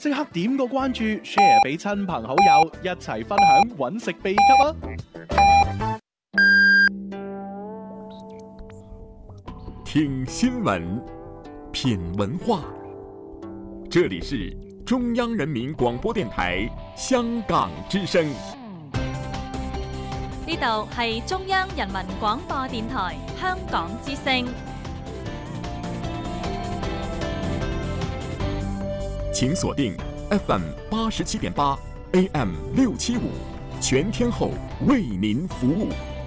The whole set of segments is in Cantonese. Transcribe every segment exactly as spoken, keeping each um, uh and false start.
即刻點個關注 ，share 俾親朋好友，一齊分享搵食秘笈啊！ 聽新聞，品文化，這裡是中央人民廣播電台香港之聲。 呢度係中央人民廣播電台香港之聲。 請鎖定 F M 八十七點八 A M 六七五，全天候為您服務。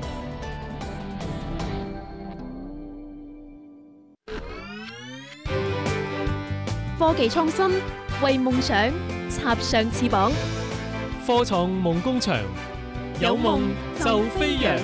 科技創新，為夢想插上翅膀。 科創夢工場，有夢就飛揚。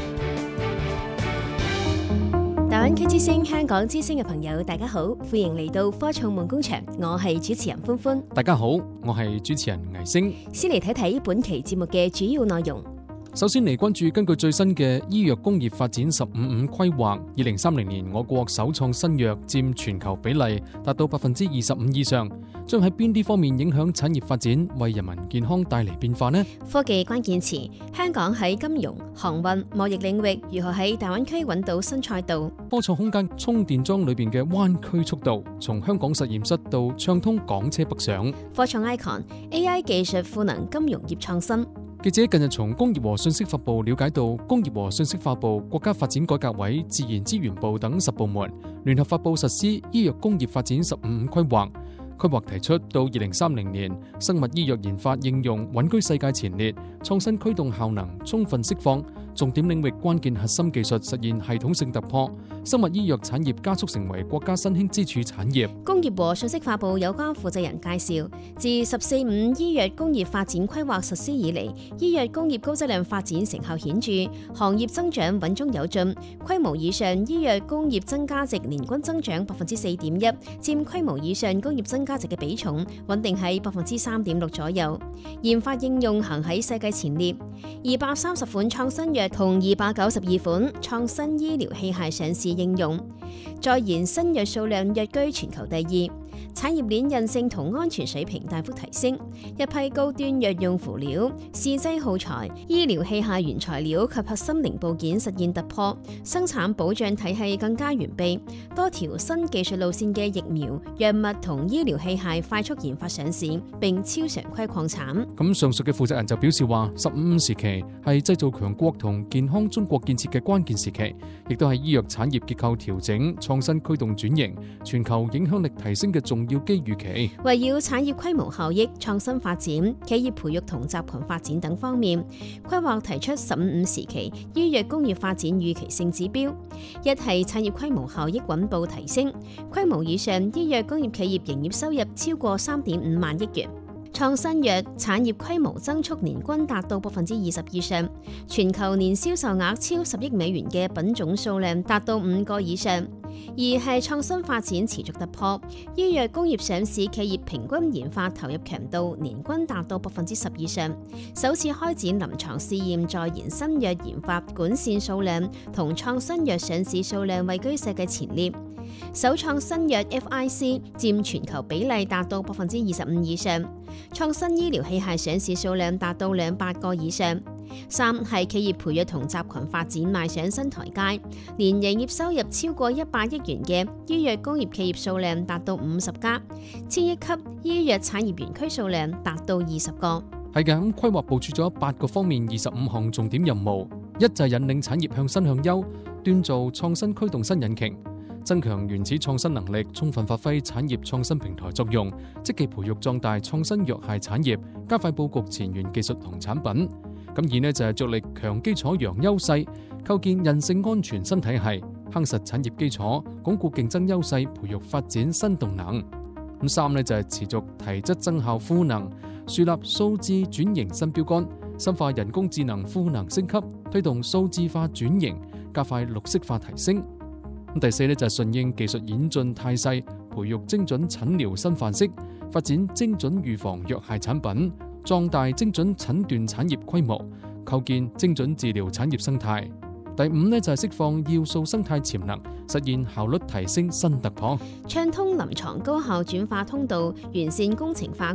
大灣區之聲、香港之聲嘅朋友，大家好，歡迎嚟到科創夢工場，我係主持人歡歡。 大家好，我係主持人倪星。 先嚟睇睇本期節目嘅主要內容。 首先嚟關注根據最新嘅醫藥工業發展十五五規劃，二零三零年我國首創新藥佔全球比例達到百分之二十五以上，將喺邊啲方面影響產業發展，為人民健康帶嚟變化呢？ 科技關鍵詞，香港喺金融、航運、貿易領域如何喺大灣區揾到新賽道？ 科創空間充電樁裏邊嘅灣區速度，從香港實驗室到暢通港車北上。 科創 icon A I 技術賦能金融業創新。 記者近日從工業和信息發部了解到，工業和信息化部、國家發展改革委、自然資源部等十部門聯合發布實施醫藥工業發展十五五規劃。規劃提出到二零三零年，生物醫藥研發應用穩居世界前列，創新驅動效能充分釋放，重點領域關鍵核心技術實現系統性突破，生物醫藥產業加速成為國家新興支柱產業。 工業和信息化部有關負責人介紹，自十四五醫藥工業發展規劃實施以嚟，醫藥工業高質量發展成效顯著，行業增長穩中有進，規模以上醫藥工業增加值年均增長百分之四點一，佔規模以上工業增加值嘅比重穩定喺百分之三點六左右。研發應用行喺世界前列，二百三十款創新藥同二百九十二款創新醫療器械上市應用，在研新藥數量躍居全球第二。產業鏈韌性同安全水平大幅提升，一批高端藥用輔料、試劑耗材、醫療器械原材料及核心零部件實現突破，生產保障體系更加完備，多條新技術路線嘅疫苗、藥物同醫療器械快速研發上市，並超常規擴產。 咁上述嘅負責人就表示話，十五五時期係製造強國同健康中國建設嘅關鍵時期，亦都係醫藥產業結構調整、創新驅動轉型、全球影響力提升嘅重要機遇期。 圍繞產業規模效益、創新發展、企業培育同集群發展等方面，規劃提出十五五時期醫藥工業發展預期性指標。一係產業規模效益穩步提升，規模以上醫藥工業企業營業收入超過三點五萬億元。創新藥產業規模增速年均達到百分之二十以上，全球年銷售額超十億美元嘅品種數量達到五個以上。二係創新發展持續突破，醫藥工業上市企業平均研發投入強度年均達到百分之十以上，首次開展臨床試驗在研新藥研發管線數量同創新藥上市數量位居世界前列。首創新藥 F I C 佔全球比例達到百分之二十五以上，創新醫療器械上市數量達到兩百個以上。三係企業培育同集群發展邁上新台階，年營業收入超過一百億元嘅醫藥工業企業數量達到五十家，千億級醫藥產業園區數量達到二十個。 係嘅，咁規劃部署咗八個方面二十五項重點任務，一就係引領產業向新向優，鍛造創新驅動新引擎，增強原始創新能力，充分發揮產業創新平台作用，積極培育壯大創新藥械產業，加快佈局前沿技術同產品。咁二呢就係着力強基礎揚優勢，構建韌性安全新體系，夯實產業基礎，鞏固競爭優勢，培育發展新動能。咁三呢就係持續提質增效賦能，樹立數字轉型新標杆，深化人工智能賦能升級，推動數字化轉型，加快綠色化提升。第四呢就係順應技術演進態勢，培育精準診療新範式，發展精準預防藥械產品，壯大精準診斷產業規模，構建精準治療產業生態。第五呢就係釋放要素生態潛能，實現效率提升新突破， 暢通臨床高效轉化通道，完善工程化